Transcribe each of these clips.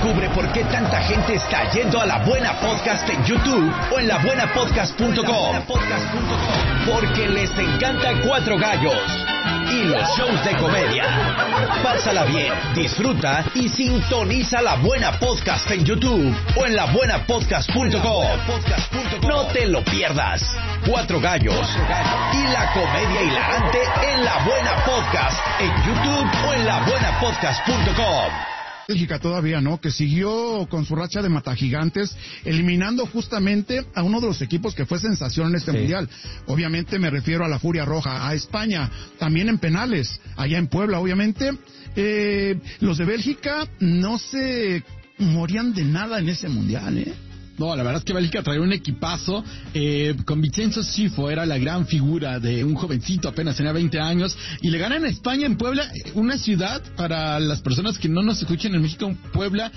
Descubre por qué tanta gente está yendo a La Buena Podcast en YouTube o en labuenapodcast.com. Porque les encanta Cuatro Gallos y los shows de comedia. Pásala bien, disfruta y sintoniza La Buena Podcast en YouTube o en labuenapodcast.com. No te lo pierdas. Cuatro Gallos y la comedia hilarante en La Buena Podcast en YouTube o en labuenapodcast.com. Bélgica todavía, ¿no? Que siguió con su racha de matagigantes, eliminando justamente a uno de los equipos que fue sensación en este mundial. Obviamente me refiero a la Furia Roja, a España, también en penales, allá en Puebla, obviamente. Los de Bélgica no se morían de nada en ese mundial, ¿eh? No, la verdad es que Bélgica traía un equipazo, con Vincenzo Scifo, era la gran figura de un jovencito, apenas tenía 20 años, y le ganan a España en Puebla, una ciudad, para las personas que no nos escuchen en México, Puebla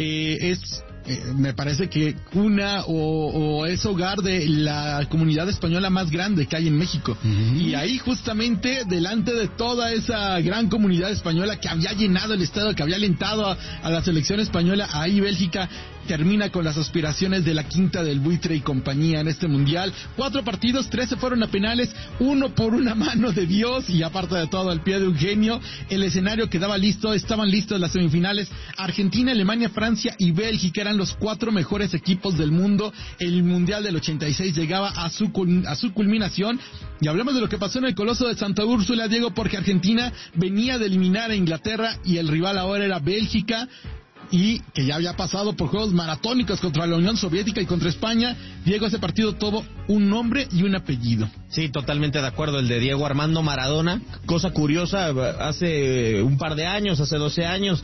me parece que cuna o es hogar de la comunidad española más grande que hay en México. Y ahí justamente delante de toda esa gran comunidad española que había llenado el estadio, que había alentado a la selección española, ahí Bélgica termina con las aspiraciones de la quinta del Buitre y compañía en este mundial. 4 partidos, 3 se fueron a penales, 1 por una mano de Dios y aparte de todo al pie de un genio. El escenario quedaba listo, estaban listos las semifinales. Argentina, Alemania, Francia y Bélgica eran los 4 mejores equipos del mundo. El mundial del 86 llegaba a su culminación. Y hablamos de lo que pasó en el Coloso de Santa Úrsula, Diego, porque Argentina venía de eliminar a Inglaterra y el rival ahora era Bélgica, y que ya había pasado por juegos maratónicos contra la Unión Soviética y contra España. Diego, ese partido tuvo un nombre y un apellido. Sí, totalmente de acuerdo, el de Diego Armando Maradona. Cosa curiosa, hace un par de años, hace 12 años,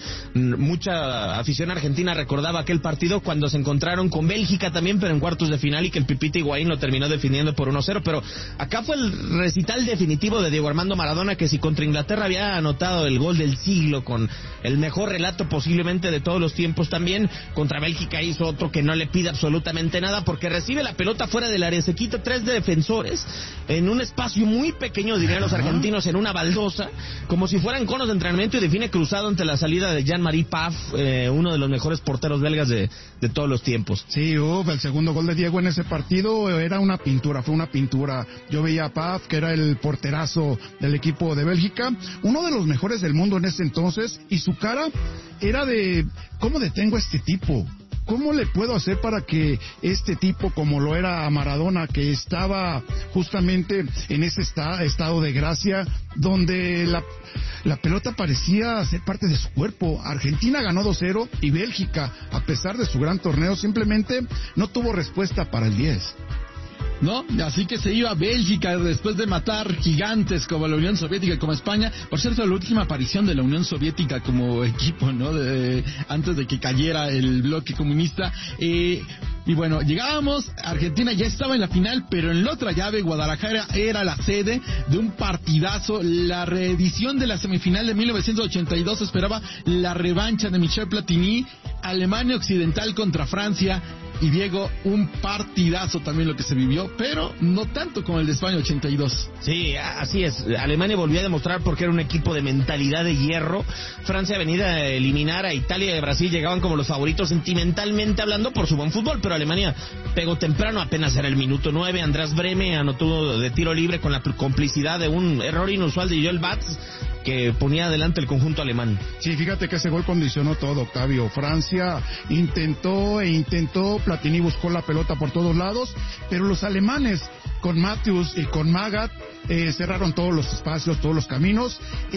mucha afición argentina recordaba aquel partido cuando se encontraron con Bélgica también, pero en cuartos de final, y que el Pipita Higuaín lo terminó definiendo por 1-0, pero acá fue el recital definitivo de Diego Armando Maradona, que si contra Inglaterra había anotado el gol del siglo con el mejor relato posiblemente de todos los tiempos, también contra Bélgica hizo otro que no le pide absolutamente nada, porque recibe la pelota fuera del área, se quita 3 defensores en un espacio muy pequeño, dirían los argentinos, en una baldosa, como si fueran conos de entrenamiento, y define cruzado ante la salida de Jean-Marie Paf, uno de los mejores porteros belgas de todos los tiempos. Sí, el segundo gol de Diego en ese partido era una pintura, fue una pintura. Yo veía a Paf, que era el porterazo del equipo de Bélgica, uno de los mejores del mundo en ese entonces, y su cara era de, ¿cómo detengo a este tipo? ¿Cómo le puedo hacer para que este tipo, como lo era Maradona, que estaba justamente en ese estado de gracia, donde la pelota parecía ser parte de su cuerpo? Argentina ganó 2-0 y Bélgica, a pesar de su gran torneo, simplemente no tuvo respuesta para el 10. ¿No? Así que se iba a Bélgica después de matar gigantes como la Unión Soviética y como España. Por cierto, la última aparición de la Unión Soviética como equipo, ¿no? Antes de que cayera el bloque comunista. Y bueno, llegábamos, Argentina ya estaba en la final, pero en la otra llave, Guadalajara era la sede de un partidazo. La reedición de la semifinal de 1982 esperaba la revancha de Michel Platini, Alemania Occidental contra Francia. Y Diego, un partidazo también lo que se vivió, pero no tanto como el de España 82. Sí, así es. Alemania volvió a demostrar porque era un equipo de mentalidad de hierro. Francia venía a eliminar a Italia y Brasil, llegaban como los favoritos sentimentalmente hablando por su buen fútbol, pero Alemania pegó temprano, apenas era el minuto 9. András Brehme anotó de tiro libre con la complicidad de un error inusual de Joel Batz, que ponía adelante el conjunto alemán. Sí, fíjate que ese gol condicionó todo, Octavio. Francia intentó, Platini buscó la pelota por todos lados, pero los alemanes, con Matthews y con Magath, cerraron todos los espacios, todos los caminos.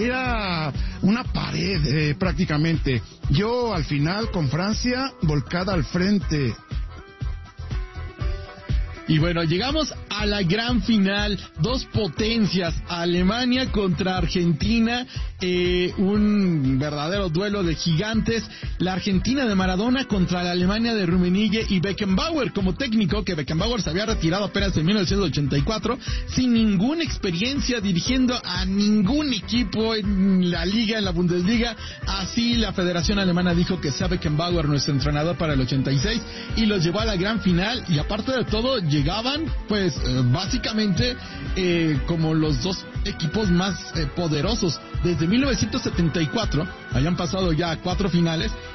Era una pared prácticamente. Yo al final con Francia volcada al frente. Y bueno, llegamos a la gran final, 2 potencias, Alemania contra Argentina, un verdadero duelo de gigantes. La Argentina de Maradona contra la Alemania de Rummenigge y Beckenbauer como técnico, que Beckenbauer se había retirado apenas en 1984, sin ninguna experiencia dirigiendo a ningún equipo en la liga, en la Bundesliga. Así la Federación Alemana dijo que sea Beckenbauer nuestro entrenador para el 86 y los llevó a la gran final. Y aparte de todo, llegaban pues básicamente como los 2 equipos más poderosos. Desde 1974 habían pasado ya 4 finales